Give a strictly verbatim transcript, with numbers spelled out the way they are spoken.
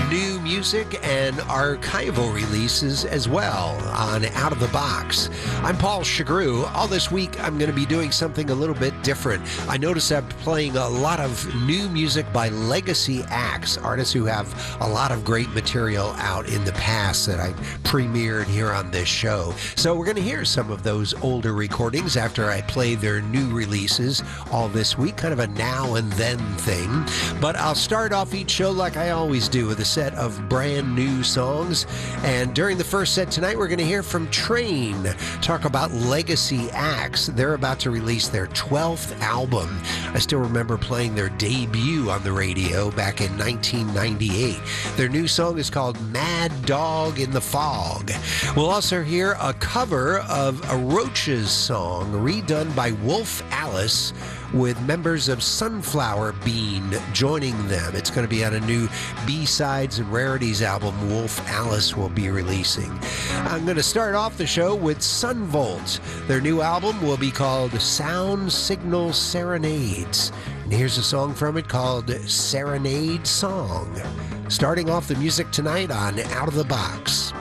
new music and archival releases as well on Out of the Box. I'm Paul Chagru. All this week, I'm going to be doing something a little bit different. I notice I'm playing a lot of new music by legacy acts, artists who have a lot of great material out in the past that I premiered here on this show. So we're going to hear some of those older recordings after I play their new releases all this week, kind of a now and then thing. But I'll start off each show like I always do with a set of brand new songs. And during the first set tonight, we're going to hear from Train, talk about legacy acts. They're about to release their twelfth album. I still remember playing their debut on the radio back in nineteen ninety-eight. Their new song is called Mad Dog in the Fog. We'll also hear a cover of a Roaches song redone by Wolf Alice, with members of Sunflower Bean joining them. It's going to be on a new B-Sides and Rarities album Wolf Alice will be releasing. I'm going to start off the show with Sunvolt. Their new album will be called Sound Signal Serenades. And here's a song from it called Serenade Song. Starting off the music tonight on Out of the Box.